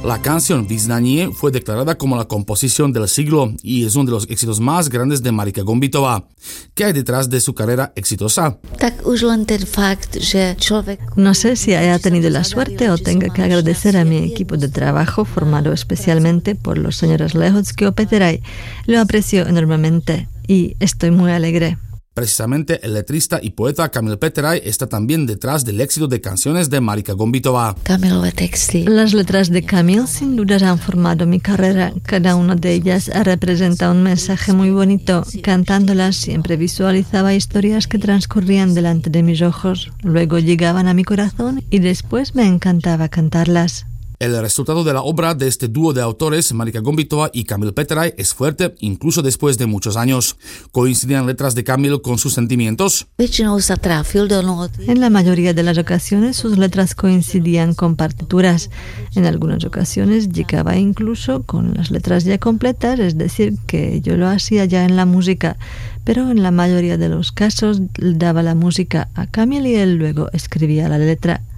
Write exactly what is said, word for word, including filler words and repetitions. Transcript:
La canción Vyznanie fue declarada como la composición del siglo y es uno de los éxitos más grandes de Marika Gombitová. ¿Qué hay detrás de su carrera exitosa? No sé si haya tenido la suerte o tenga que agradecer a mi equipo de trabajo formado especialmente por los señores Lehocký a Peteraj. Lo aprecio enormemente y estoy muy alegre. Precisamente el letrista y poeta Kamil Peteraj está también detrás del éxito de canciones de Marika Gombitová. Las letras de Kamil sin duda han formado mi carrera. Cada una de ellas representa un mensaje muy bonito. Cantándolas siempre visualizaba historias que transcurrían delante de mis ojos. Luego llegaban a mi corazón y después me encantaba cantarlas. El resultado de la obra de este dúo de autores, Marika Gombitová y Kamil Peteraj, es fuerte incluso después de muchos años. ¿Coincidían letras de Kamil con sus sentimientos? En la mayoría de las ocasiones sus letras coincidían con partituras. En algunas ocasiones llegaba incluso con las letras ya completas, es decir, que yo lo hacía ya en la música. Pero en la mayoría de los casos daba la música a Kamil y él luego escribía la letra.